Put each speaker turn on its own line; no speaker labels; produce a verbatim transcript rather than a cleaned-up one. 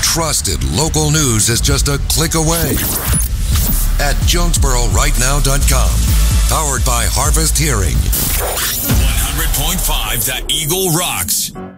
trusted local news is just a click away at Jonesboro Right Now dot com. Powered by Harvest Hearing.
one hundred point five The Eagle rocks.